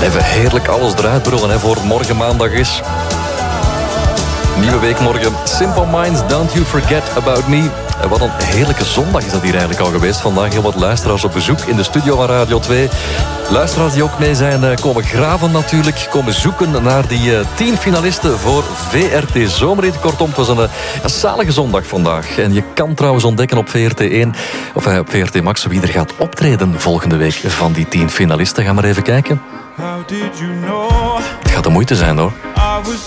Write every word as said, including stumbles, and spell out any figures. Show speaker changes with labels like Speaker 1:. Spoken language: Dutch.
Speaker 1: Even heerlijk alles eruit brullen hè, voor het morgen maandag is. Nieuwe week morgen. Simple Minds, Don't You Forget About Me. En wat een heerlijke zondag is dat hier eigenlijk al geweest. Vandaag heel wat luisteraars op bezoek in de studio van Radio twee. Luisteraars die ook mee zijn komen graven natuurlijk. Komen zoeken naar die uh, tien finalisten voor V R T Zomerhit. Kortom, het was een, een zalige zondag vandaag. En je kan trouwens ontdekken op V R T één of uh, op V R T Max wie er gaat optreden volgende week van die tien finalisten. Ga maar even kijken. Het gaat de moeite zijn hoor.